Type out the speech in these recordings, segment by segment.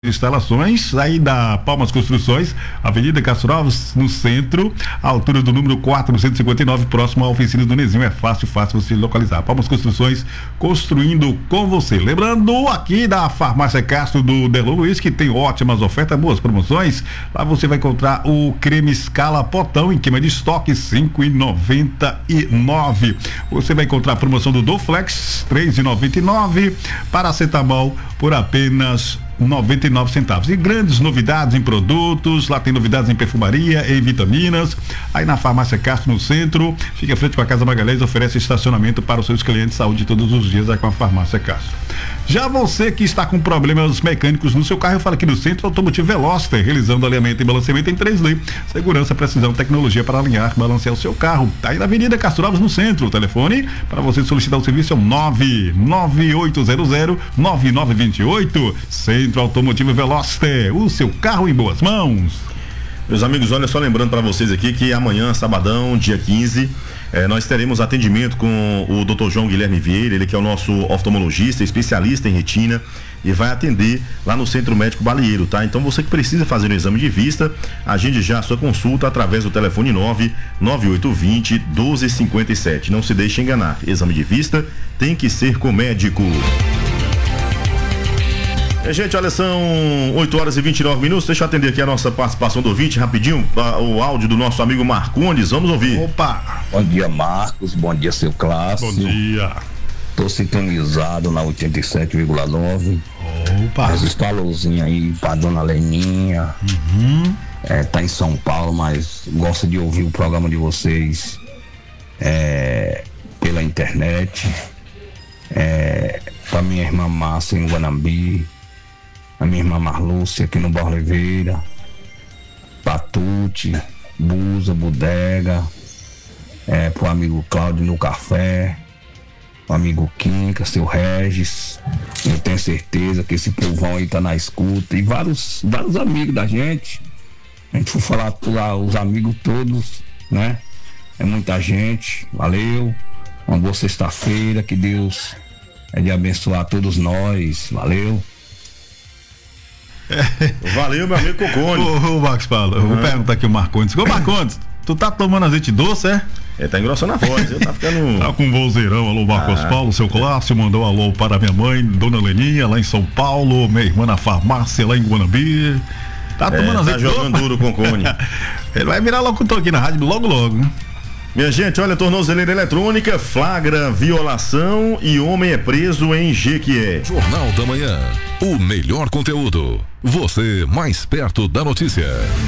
Instalações aí da Palmas Construções, Avenida Castro Alves, no centro, à altura do número 459, próximo à oficina do Nezinho. É fácil você localizar. Palmas Construções, construindo com você. Lembrando aqui da Farmácia Castro do Delô Luiz, que tem ótimas ofertas, boas promoções. Lá você vai encontrar o creme Escala Potão em queima de estoque, R$5,99. Você vai encontrar a promoção do Doflex, R$3,99. Paracetamol por apenas 99 centavos. E grandes novidades em produtos, lá tem novidades em perfumaria, em vitaminas. Aí na Farmácia Castro, no centro, fica à frente com a Casa Magalhães, oferece estacionamento para os seus clientes de saúde todos os dias aí com a Farmácia Castro. Já você que está com problemas mecânicos no seu carro, eu falo aqui do Centro Automotivo Veloster, realizando alinhamento e balanceamento em 3D. Segurança, precisão, tecnologia para alinhar, balancear o seu carro. Tá aí na Avenida Castro Alves, no centro. O telefone para você solicitar o serviço é o 99800-9928. Centro Automotivo Veloster, o seu carro em boas mãos. Meus amigos, olha só, lembrando para vocês aqui que amanhã, sabadão, dia 15, nós teremos atendimento com o Dr. João Guilherme Vieira, ele que é o nosso oftalmologista, especialista em retina, e vai atender lá no Centro Médico Balieiro, tá? Então você que precisa fazer um exame de vista, agende já a sua consulta através do telefone 99820-1257. Não se deixe enganar, exame de vista tem que ser com médico. Gente, olha, são 8h29. Deixa eu atender aqui a nossa participação do ouvinte rapidinho, o áudio do nosso amigo Marcondes. Vamos ouvir. Opa! Bom dia, Marcos. Bom dia, seu Clássico. Bom dia. Tô sintonizado na 87,9. Opa! Registrar a luzinha aí pra dona Leninha. Tá em São Paulo, mas gosta de ouvir o programa de vocês pela internet. Pra minha irmã Márcia em Guanambi, a minha irmã Marlúcia aqui no Barra Oliveira, Patute, Busa, Bodega, pro amigo Cláudio no Café, o amigo Quinca, seu Regis. Eu tenho certeza que esse povão aí tá na escuta, e vários amigos da gente. A gente for falar lá, os amigos todos, né? É muita gente. Valeu, uma boa sexta-feira, que Deus de abençoar todos nós. Valeu. Valeu, meu amigo Cocone. Ô, Marcos Paulo, eu vou perguntar aqui o Marcondes. Ô, Marcondes, tu tá tomando azeite doce, é? Tá engrossando a voz, tá ficando... Tá com um vozeirão. Alô, Marcos Paulo, seu Clássico, mandou alô para minha mãe, dona Leninha, lá em São Paulo, minha irmã na farmácia lá em Guanambi. Tá tomando azeite doce? Tá jogando duro com Cone. Ele vai virar locutor aqui na rádio logo, né? Minha gente, olha, tornozeleira eletrônica, flagra violação e homem é preso em Jequié. Jornal da Manhã, o melhor conteúdo, você mais perto da notícia.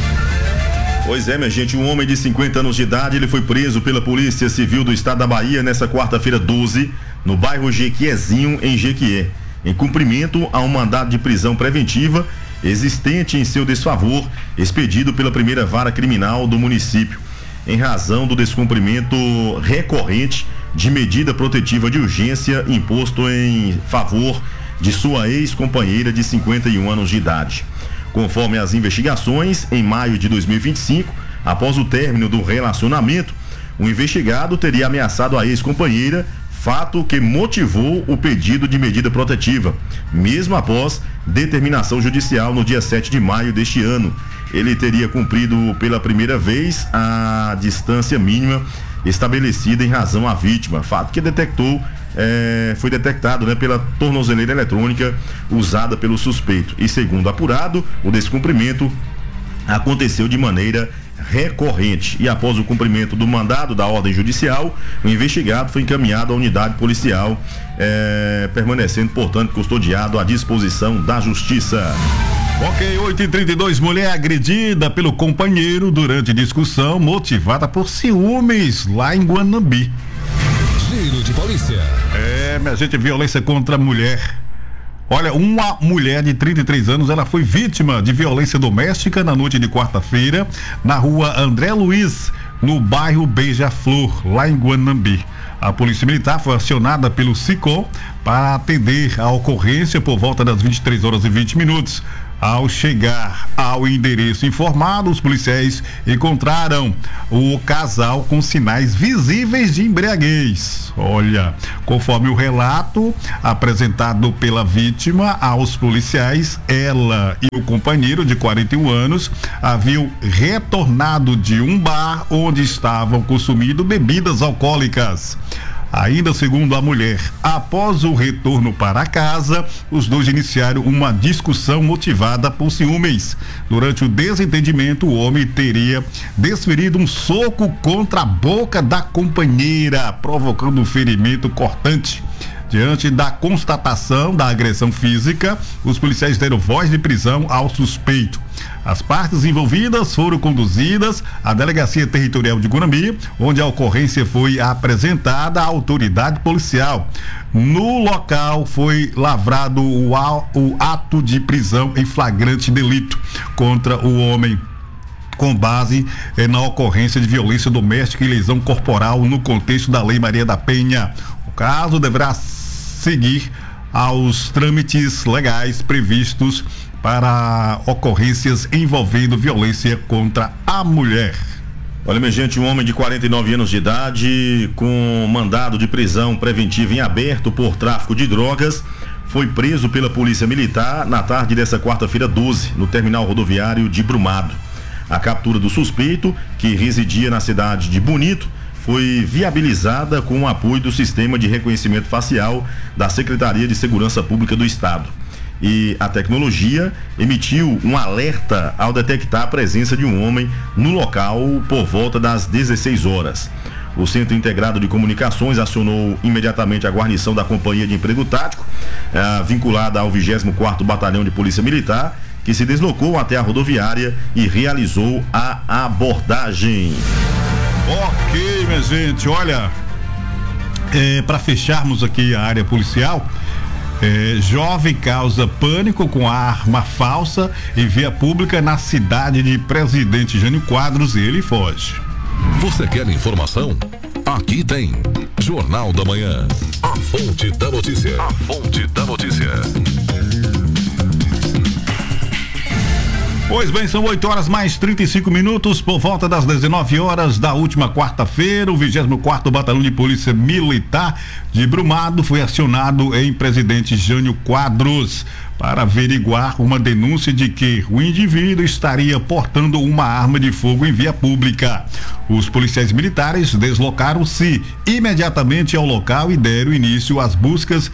Pois é, minha gente, um homem de 50 anos de idade, ele foi preso pela Polícia Civil do Estado da Bahia nessa quarta-feira 12, no bairro Jequiézinho, em Jequié, em cumprimento a um mandado de prisão preventiva existente em seu desfavor, expedido pela primeira vara criminal do município, em razão do descumprimento recorrente de medida protetiva de urgência imposto em favor de sua ex-companheira de 51 anos de idade. Conforme as investigações, em maio de 2025, após o término do relacionamento, o investigado teria ameaçado a ex-companheira, fato que motivou o pedido de medida protetiva, mesmo após determinação judicial no dia 7 de maio deste ano. Ele teria cumprido pela primeira vez a distância mínima estabelecida em razão à vítima, fato que foi detectado, né, pela tornozeleira eletrônica usada pelo suspeito. E segundo apurado, o descumprimento aconteceu de maneira recorrente, e após o cumprimento do mandado da ordem judicial, o investigado foi encaminhado à unidade policial, permanecendo, portanto, custodiado à disposição da justiça. Ok, 8h32, mulher agredida pelo companheiro durante discussão motivada por ciúmes lá em Guanambi. Giro de polícia. Minha gente, violência contra a mulher. Olha, uma mulher de 33 anos, ela foi vítima de violência doméstica na noite de quarta-feira, na rua André Luiz, no bairro Beija-Flor, lá em Guanambi. A Polícia Militar foi acionada pelo SICOM para atender a ocorrência por volta das 23h20. Ao chegar ao endereço informado, os policiais encontraram o casal com sinais visíveis de embriaguez. Olha, conforme o relato apresentado pela vítima aos policiais, ela e o companheiro de 41 anos haviam retornado de um bar onde estavam consumindo bebidas alcoólicas. Ainda segundo a mulher, após o retorno para casa, os dois iniciaram uma discussão motivada por ciúmes. Durante o desentendimento, o homem teria desferido um soco contra a boca da companheira, provocando um ferimento cortante. Diante da constatação da agressão física, os policiais deram voz de prisão ao suspeito. As partes envolvidas foram conduzidas à Delegacia Territorial de Guanambi, onde a ocorrência foi apresentada à autoridade policial. No local foi lavrado o ato de prisão em flagrante delito contra o homem, com base na ocorrência de violência doméstica e lesão corporal no contexto da Lei Maria da Penha. O caso deverá seguir aos trâmites legais previstos para ocorrências envolvendo violência contra a mulher. Olha, minha gente, um homem de 49 anos de idade com mandado de prisão preventiva em aberto por tráfico de drogas foi preso pela Polícia Militar na tarde dessa quarta-feira 12, no terminal rodoviário de Brumado. A captura do suspeito, que residia na cidade de Bonito, foi viabilizada com o apoio do Sistema de Reconhecimento Facial da Secretaria de Segurança Pública do Estado. E a tecnologia emitiu um alerta ao detectar a presença de um homem no local por volta das 16 horas. O Centro Integrado de Comunicações acionou imediatamente a guarnição da Companhia de Emprego Tático, vinculada ao 24º Batalhão de Polícia Militar, que se deslocou até a rodoviária e realizou a abordagem. Ok, minha gente, olha, para fecharmos aqui a área policial, jovem causa pânico com arma falsa em via pública na cidade de Presidente Jânio Quadros e ele foge. Você quer informação? Aqui tem Jornal da Manhã, a fonte da notícia. A fonte da notícia. Pois bem, são 8 horas mais 35 minutos, por volta das 19 horas da última quarta-feira, o 24º Batalhão de Polícia Militar de Brumado foi acionado em Presidente Jânio Quadros para averiguar uma denúncia de que o indivíduo estaria portando uma arma de fogo em via pública. Os policiais militares deslocaram-se imediatamente ao local e deram início às buscas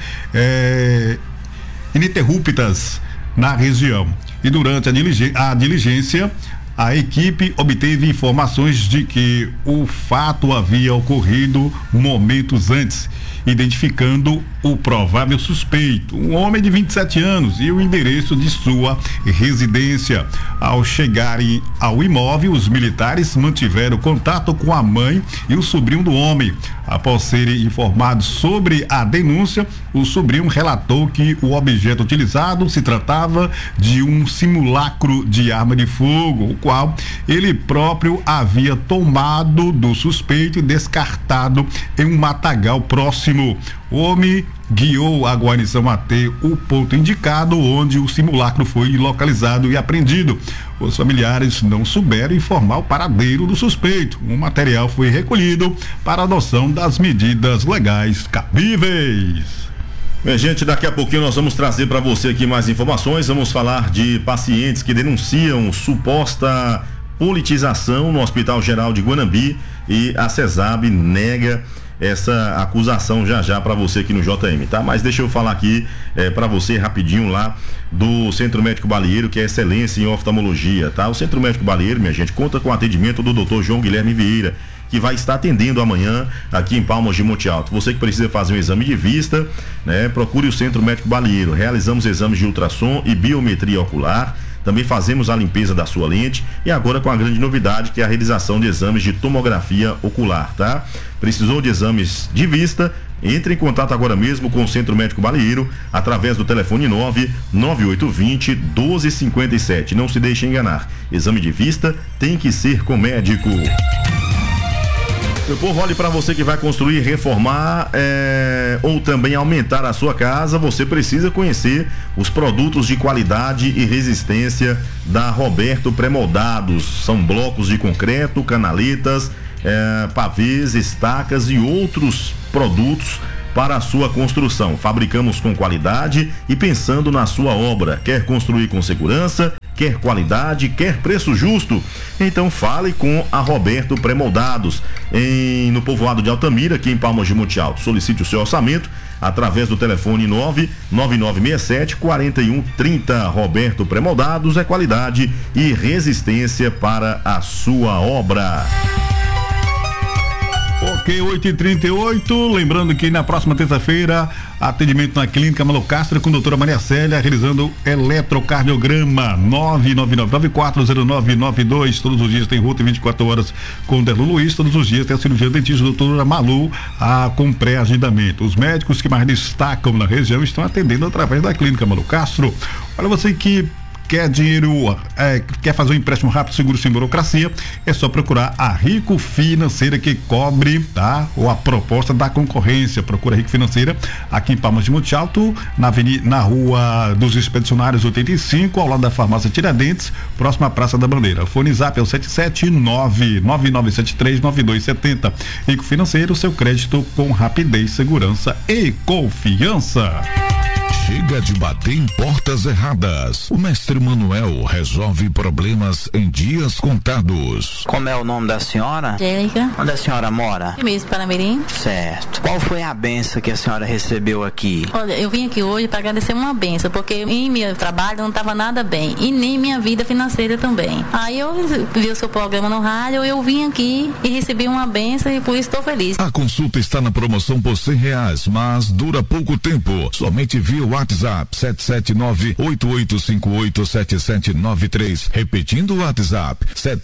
ininterruptas na região. E durante a diligência, a equipe obteve informações de que o fato havia ocorrido momentos antes, identificando o provável suspeito, um homem de 27 anos, e o endereço de sua residência. Ao chegarem ao imóvel, os militares mantiveram contato com a mãe e o sobrinho do homem. Após serem informados sobre a denúncia, o sobrinho relatou que o objeto utilizado se tratava de um simulacro de arma de fogo, o qual ele próprio havia tomado do suspeito e descartado em um matagal próximo. O homem guiou a guarnição até o ponto indicado, onde o simulacro foi localizado e apreendido. Os familiares não souberam informar o paradeiro do suspeito. O material foi recolhido para a adoção das medidas legais cabíveis. Minha gente, daqui a pouquinho nós vamos trazer para você aqui mais informações. Vamos falar de pacientes que denunciam suposta politização no Hospital Geral de Guanambi e a CESAB nega essa acusação já para você aqui no JM, tá? Mas deixa eu falar aqui para você rapidinho lá do Centro Médico Balieiro, que é excelência em oftalmologia, tá? O Centro Médico Balieiro, minha gente, conta com o atendimento do Dr. João Guilherme Vieira, que vai estar atendendo amanhã aqui em Palmas de Monte Alto. Você que precisa fazer um exame de vista, né? Procure o Centro Médico Balieiro. Realizamos exames de ultrassom e biometria ocular. Também fazemos a limpeza da sua lente e agora com a grande novidade que é a realização de exames de tomografia ocular, tá? Precisou de exames de vista? Entre em contato agora mesmo com o Centro Médico Balieiro através do telefone 99820-1257. Não se deixe enganar. Exame de vista tem que ser com médico. Meu povo, olhe para você que vai construir, reformar ou também aumentar a sua casa, você precisa conhecer os produtos de qualidade e resistência da Roberto Pré-Moldados. São blocos de concreto, canaletas, pavês, estacas e outros produtos para a sua construção. Fabricamos com qualidade e pensando na sua obra. Quer construir com segurança? Quer qualidade, quer preço justo? Então fale com a Roberto Pré-Moldados no povoado de Altamira, aqui em Palmas de Monte Alto. Solicite o seu orçamento através do telefone 99967-4130. Roberto Pré-Moldados é qualidade e resistência para a sua obra. Ok, 8h38, lembrando que na próxima terça-feira, atendimento na Clínica Malocastra com a doutora Maria Célia, realizando eletrocardiograma. 999940992, todos os dias tem Ruta 24 horas com o Delo Luiz, todos os dias tem a cirurgia dentista doutora Malu, com pré-agendamento. Os médicos que mais destacam na região estão atendendo através da Clínica Malocastro. Olha, você que quer dinheiro, quer fazer um empréstimo rápido, seguro, sem burocracia, é só procurar a Rico Financeira, que cobre, ou a proposta da concorrência. Procura a Rico Financeira aqui em Palmas de Monte Alto, na Rua dos Expedicionários 85, ao lado da Farmácia Tiradentes, próxima à Praça da Bandeira. Fone Zap é o 779-9973-9270. Rico Financeiro, seu crédito com rapidez, segurança e confiança. Chega de bater em portas erradas. O mestre Manuel resolve problemas em dias contados. Como é o nome da senhora? Angélica. Onde a senhora mora? Mesmo, Panamirim. Certo. Qual foi a benção que a senhora recebeu aqui? Olha, eu vim aqui hoje para agradecer uma benção, porque em meu trabalho não estava nada bem, e nem minha vida financeira também. Aí eu vi o seu programa no rádio, eu vim aqui e recebi uma benção e por isso estou feliz. A consulta está na promoção por R$100, mas dura pouco tempo. Somente via WhatsApp 779-8858-7793. Repetindo o WhatsApp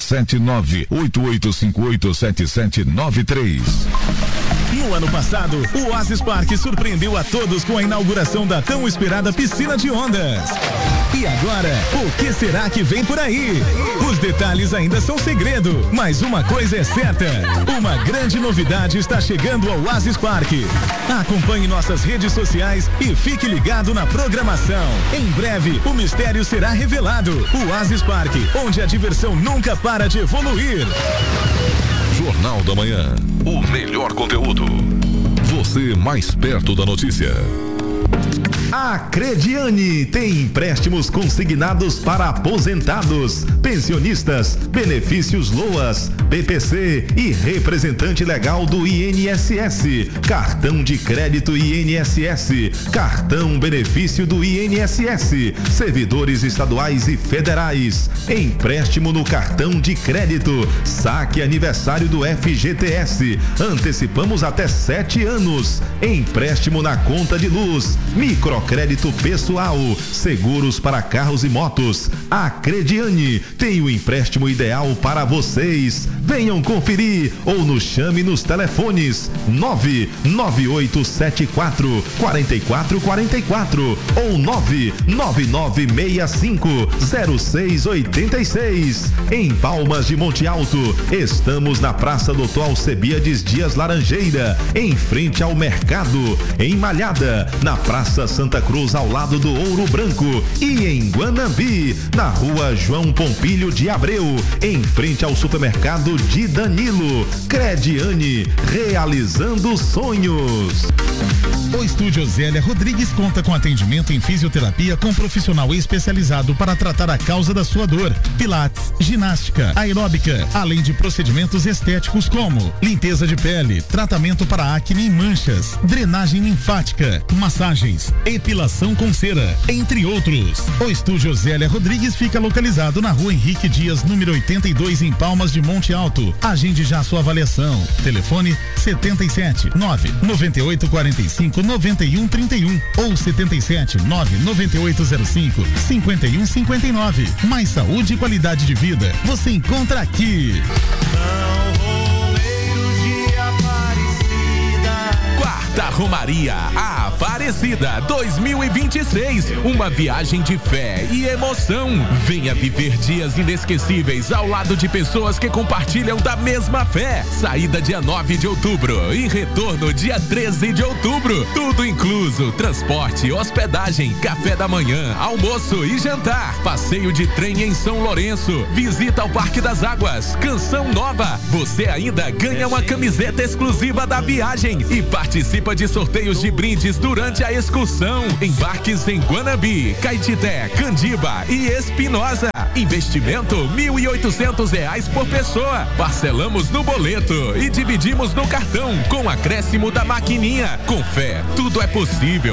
779-8858-7793. No ano passado, o Oasis Park surpreendeu a todos com a inauguração da tão esperada piscina de ondas. E agora, o que será que vem por aí? Os detalhes ainda são segredo, mas uma coisa é certa: uma grande novidade está chegando ao Oasis Park. Acompanhe nossas redes sociais e fique ligado na programação. Em breve, o mistério será revelado. O Oasis Park, onde a diversão nunca para de evoluir. Jornal da Manhã, o melhor conteúdo. Você mais perto da notícia. A Crediane tem empréstimos consignados para aposentados, pensionistas, benefícios LOAS, BPC e representante legal do INSS, cartão de crédito INSS, cartão benefício do INSS, servidores estaduais e federais, empréstimo no cartão de crédito, saque aniversário do FGTS, antecipamos até 7 anos, empréstimo na conta de luz, microcrédito pessoal, seguros para carros e motos. A Crediane tem o empréstimo ideal para vocês. Venham conferir ou nos chame nos telefones 99874-4444 ou 99965-0686. Em Palmas de Monte Alto, estamos na Praça Doutor Alcebiades Dias Laranjeira, em frente ao mercado. Em Malhada, na Praça Santa Cruz, ao lado do Ouro Branco, e em Guanambi, na Rua João Pompilho de Abreu, em frente ao supermercado de Danilo. Crediane, realizando sonhos. O Estúdio Zélia Rodrigues conta com atendimento em fisioterapia com profissional especializado para tratar a causa da sua dor, pilates, ginástica, aeróbica, além de procedimentos estéticos como limpeza de pele, tratamento para acne e manchas, drenagem linfática, massagens, epilação com cera, entre outros. O Estúdio Zélia Rodrigues fica localizado na Rua Henrique Dias, número 82, em Palmas de Monte Alto. Agende já sua avaliação. Telefone 77-99845-9131 ou 77-99805-5159. Mais saúde e qualidade de vida você encontra aqui. Quarta Romaria, a Aparecida. Aparecida 2026, uma viagem de fé e emoção. Venha viver dias inesquecíveis ao lado de pessoas que compartilham da mesma fé. Saída dia 9 de outubro e retorno dia 13 de outubro. Tudo incluso: transporte, hospedagem, café da manhã, almoço e jantar. Passeio de trem em São Lourenço. Visita ao Parque das Águas. Canção nova. Você ainda ganha uma camiseta exclusiva da viagem e participa de sorteios de brindes durante a excursão. Embarques em Guanabi, Caetité, Candiba e Espinosa. Investimento R$1.800 por pessoa. Parcelamos no boleto e dividimos no cartão com acréscimo da maquininha. Com fé, tudo é possível.